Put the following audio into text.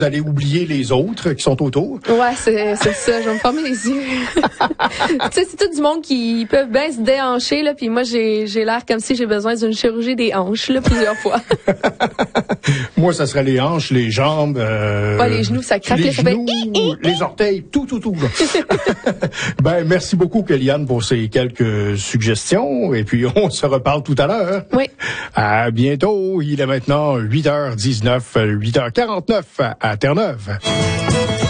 Vous allez oublier les autres qui sont autour. Ouais, c'est ça. Je vais me fermer les yeux. Tu sais, c'est tout du monde qui peuvent bien se déhancher, là. Puis moi, j'ai l'air comme si j'ai besoin d'une chirurgie des hanches, là, plusieurs fois. Moi, ça serait les hanches, les jambes. Ouais, les genoux, ça craque. Les Ça fait... genoux, les orteils, tout. Là. Ben, merci beaucoup, Kéliane, pour ces quelques suggestions. Et puis, on se reparle tout à l'heure. Oui. À bientôt. Il est maintenant 8h19, 8h49 à Terre-Neuve.